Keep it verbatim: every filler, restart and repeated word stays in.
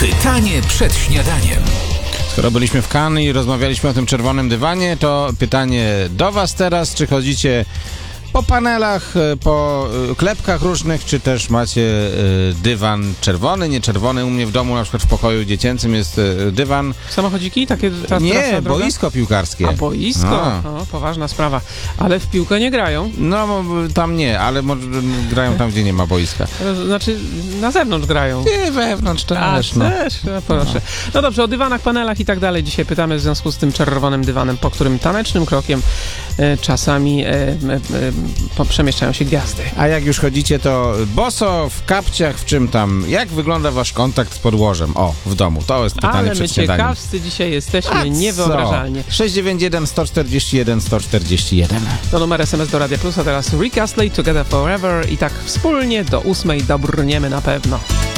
Pytanie przed śniadaniem. Skoro byliśmy w Cannes i rozmawialiśmy o tym czerwonym dywanie, to pytanie do was teraz, czy chodzicie po panelach, po klepkach różnych, czy też macie dywan czerwony, nie czerwony? U mnie w domu, na przykład w pokoju dziecięcym jest dywan. Samochodziki? Takie ta Nie, boisko piłkarskie. A boisko? A. O, poważna sprawa. Ale w piłkę nie grają? No, tam nie, ale może grają tam, gdzie nie ma boiska. Znaczy, na zewnątrz grają. Nie, wewnątrz też, A, no. też, no proszę. No dobrze, o dywanach, panelach i tak dalej dzisiaj pytamy w związku z tym czerwonym dywanem, po którym tanecznym krokiem e, czasami e, e, po, przemieszczają się gwiazdy. A jak już chodzicie, to boso, w kapciach, w czym tam? Jak wygląda wasz kontakt z podłożem? O, w domu. To jest pytanie Ale przed my śniadaniem. ciekawscy dzisiaj jesteśmy, A niewyobrażalnie. co? sześć dziewięć jeden, sto czterdzieści jeden, sto czterdzieści jeden. To numer S M S do Radia Plus, a teraz Rick Astley, Together Forever i tak wspólnie do ósmej dobrniemy na pewno.